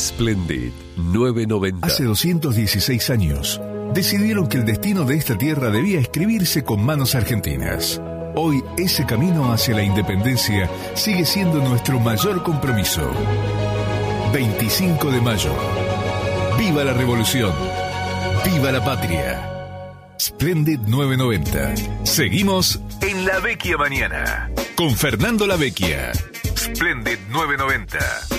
Splendid 990. Hace 216 años, decidieron que el destino de esta tierra debía escribirse con manos argentinas. Hoy, ese camino hacia la independencia sigue siendo nuestro mayor compromiso. 25 de mayo. ¡Viva la revolución! ¡Viva la patria! Splendid 990. Seguimos en La Vecchia Mañana. Con Fernando La Vecchia. Splendid 990.